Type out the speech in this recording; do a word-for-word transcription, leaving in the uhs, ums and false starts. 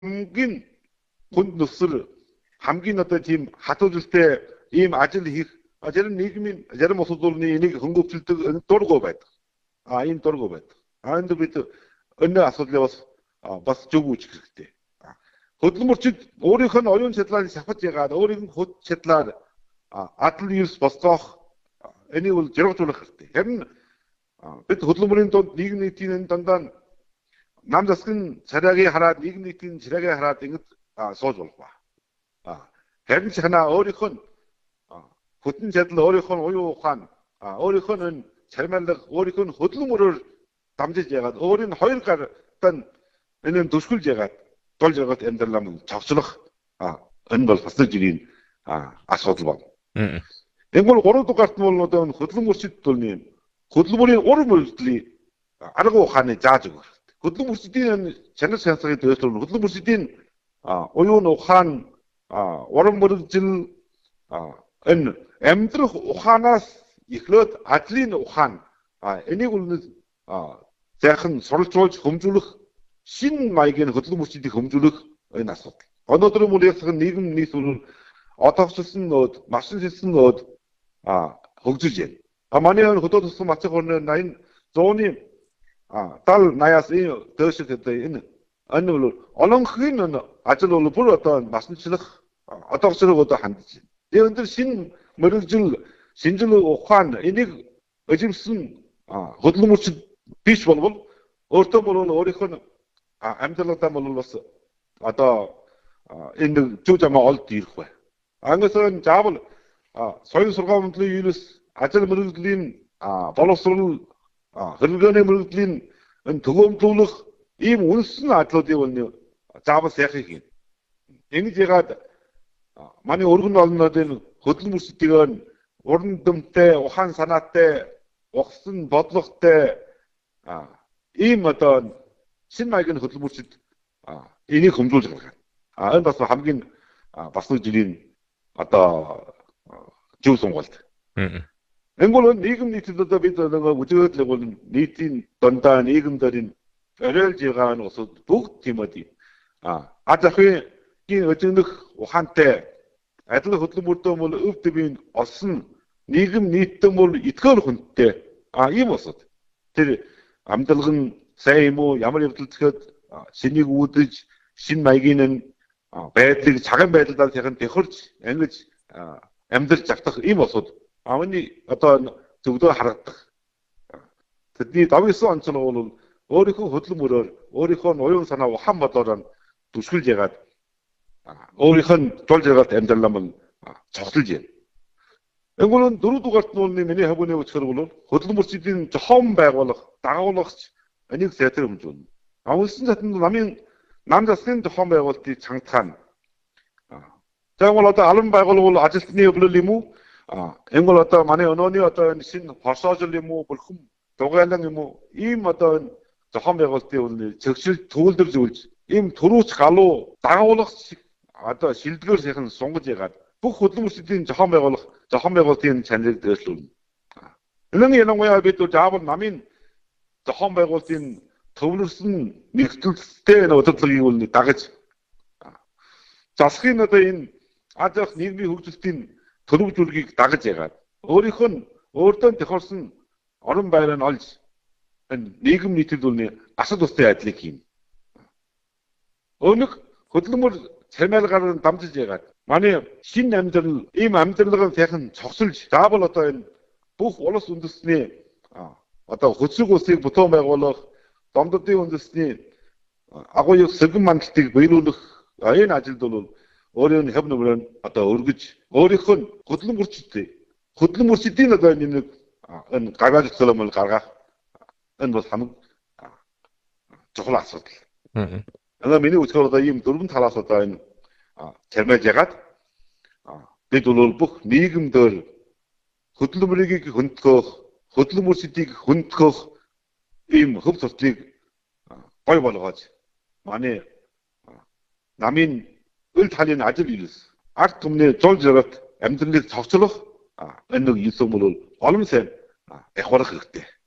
хамгийн хүнд нөхцөл хамгийн одоо тийм хатуужилттай ийм ажил хийх зарим нийгмийн зарим улсууд бол энийг хөнгөвчлөдөг дургуй байдаг. А ийм дургуй байдаг. А энэ бид өнөө асуудлыг бас бас зөв үүсгэх хэрэгтэй. Хөдөлмөрчид өөрийнх нь оюун чадлаар шахаж ягаад өөрийнх нь хөд чадлаар адал ерс босгох энийг бол жаргажуулах хэрэгтэй. Харин бид хөдөлмөрийн донд нийгэм нийтийн дандаа нам засгийн царайгийн хараад нийгэм нийтийн царайгийн хараад ингэж сууж болох ба. Харин ч ханаа өөрийнх нь хөдөлмөрийн чадал өөрийнх нь уян ухаан өөрийнх нь цармайлга өөрийнх нь хөдөлмөрөөр дамжиж ягаад өөрийн хоёр гартай энэ төсгөлж ягаад тулж ягаад амьдралаа цогцлох энэ бол бас жирийн асуудал байна. Энэ бол гурав дугаарт нь бол одоо хөдөлмөрчид төлний хөдөлмөрийн уран мөрөлдлийн арга ухааны зааж өгөх. Хөдөлмөрчдийн чанар сансгийн төлөв хөдөлмөрчдийн уюун ухаан уран мөрөлдөл энэ амьдрах ухаанаас эхлээд ажлын ухаан энийг бол зайхан суралцуулж хөгжүүлэх шинэ маягийн хөдөлмөрчдийг хөгжүүлэх энэ асуудал. Өнөөдөр мөн яг нийгэм нийт бол одоогчлсон нөөд машин шилсэн нөөд хөгжиж байна. А манай хөдөө тусгай мацх орны найман зууны дал наяас энэ дэшиг энэ энэ бол олонхын ажил бол бүр одоо машинчлах одоогчлог одоо хандж байна. Тэгээ өндөр шинэ мөрөгжил шинжил ухаан энийг эзэмсэн хөдөлмөрчд биш болвол өөртөө бол өөрийнх нь амьдралдаа бол бас одоо энэ зөв замаа олд ирэх бай. Ангасаа заавал соёлын сургаалт мөндрийн юунес ажил мөрөгдлийн боловсрол хөрөнгөний мөрөгдлийн энэ төгөөмжлүүлэх ийм үнсэн ажлуудыг бол заавал сайхыг хийн. Ингэж ягаад манай өргөн олнодын хөдөлмөрчдийн уран дүмтэй, ухаан санаатай, ухсан бодлоготой ийм одоо шинэ маягийн хөдөлмөрчд энийг хөгжүүлж гаргана. А энэ бас хамгийн бас нэг жилийн одоо зөв сонголт. Энэ бол нийгэм нийтэд одоо бид нөгөө үзэгдэл бол нийтийн дондаа нийгэмдэрийн оройж байгаа нь усуд бүгд тийм үү. А азахын өдөнөх ухаантай адил хөдөлмөртөө бол өв төвийн олсон нийгэм нийтдэн бол итгэл хүндтэй а ийм усуд. Тэр амдалга нь сайн юм уу ямар явдал зөхөд шинийг үүдэж шинэ маягийн байдлыг цагаан байдлаар сайхан төхөрч ангиж амьдрж завтах ийм усуд. Авны одоо зөвдөө харагдах. Тэдний давьсан онцлог бол өөрийнхөө хөдөлмөрөөр өөрийнхөө уян санаа ухаан бодлоор түшгэлж ягаад өөрийнх нь тулж ягаад амьдралаа мөн цогцолж байна. Энгүүн дөрөв дугаарт нь миний хавны үсгэр бол хөдөлмөрчдийн зохион байгуулах, дагуулгач энийг зэтэр хэмжүүлнэ. Авсан татанд намын нам засгийн зохион байгуулалтыг чангатгаана. За бол одоо албан байгууллага бол ажилтны өвлөл юм уу? Энэ бол одоо манай өнөөний одоо энэ шинэ хорсоожил юм уу бүрхэн дугайлан юм уу ийм одоо зохион байгуулалтын бол цэгшил төвлөрж үлж ийм төрүүч галуу дагуулгач одоо шилдгээр сайхан сунгаж ягаад бүх хөдөлмөрчдийн зохион байгуулах зохион байгуулалтын чанарыг дэвшлүүлнэ. Энэ ялангуяа бид заавал намын зохион байгуулалтын төвлөрсөн нэгдэлтэй удирдлагыг бол дагаж засахын одоо энэ ажих нийгмийн хөгжилтийн төлөв зүргийг дагаж ягаад өөрийнх нь өөртөө тохиолсон орон байраа нь олж энэ нийгэм нийтэд үлний асар тустай ажлыг хийнэ. Өнөх хөдөлмөр цармайлгаар дамжиж ягаад манай шинэ амьдрал ийм амьдралыг сайхан цогцолж заавал одоо энэ бүх улс үндэстний одоо хөцөг улсыг бүтээн байгуулах домдодын үндэстний агуу сэргэн мандалтыг биелүүлэх энэ ажилд бол өөрийн хэв нэмрэн одоо өргөж өөрийнх нь хөдөлмөрчдөө хөдөлмөрчдийн одоо нэг энэ гаргаж төлөмөл гаргах энэ бол хамгийн чухал асуудал. Энэ миний үзэхээр одоо ийм дөрвөн талаас одоо энэ чармайлж ягаад бид бол бүх нийгэмдэр хөдөлмөрийг хөндлөх хөдөлмөрчдийг хөндлөх ийм хөв сурталыг гой болгож манай намын өл талын ажил үйлс ард түмний зул жаргалт амьдралыг цогцлох энэ нэг юм бол олон сайн эх барах хэрэгтэй.